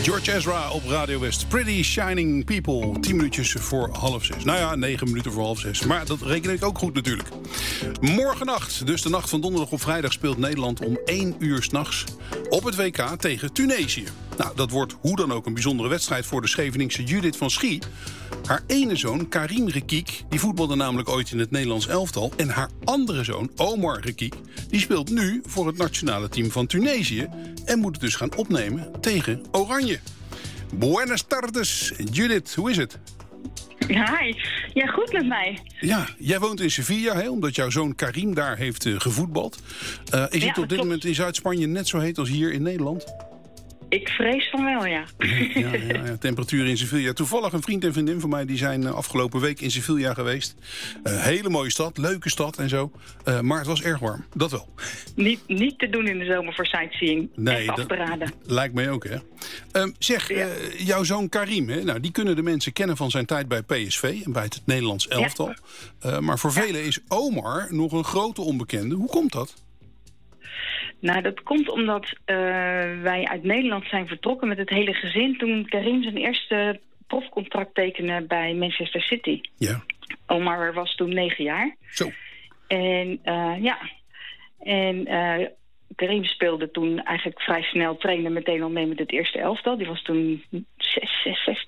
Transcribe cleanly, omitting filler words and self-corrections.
George Ezra op Radio West. Pretty Shining People. 10 minuutjes voor 5:30. Nou ja, 9 minuten voor 5:30. Maar dat reken ik ook goed natuurlijk. Morgennacht, dus de nacht van donderdag op vrijdag, speelt Nederland om 1 uur 's nachts op het WK tegen Tunesië. Nou, dat wordt hoe dan ook een bijzondere wedstrijd voor de Scheveningse Judith van Schie. Haar ene zoon, Karim Rekiek, die voetbalde namelijk ooit in het Nederlands elftal. En haar andere zoon, Omar Rekiek, die speelt nu voor het nationale team van Tunesië. En moet het dus gaan opnemen tegen Oranje. Buenas tardes, Judith, hoe is het? Hi, ja, goed met mij. Ja, jij woont in Sevilla, hè, omdat jouw zoon Karim daar heeft gevoetbald. Is het op dit moment in Zuid-Spanje net zo heet als hier in Nederland? Ik vrees van wel, ja. Ja, temperatuur in Sevilla. Toevallig een vriend en vriendin van mij die zijn afgelopen week in Sevilla geweest. Hele mooie stad, leuke stad en zo. Maar het was erg warm, dat wel. Niet te doen in de zomer voor sightseeing. Nee, af te raden. Lijkt mij ook, hè. Jouw zoon Karim, hè, nou, die kunnen de mensen kennen van zijn tijd bij PSV en bij het Nederlands elftal. Ja. Maar voor velen is Omar nog een grote onbekende. Hoe komt dat? Nou, dat komt omdat wij uit Nederland zijn vertrokken met het hele gezin toen Karim zijn eerste profcontract tekende bij Manchester City. Ja. Omar was toen 9 jaar. Zo. En Karim speelde toen eigenlijk vrij snel, trainde meteen al mee met het eerste elftal. Die was toen 16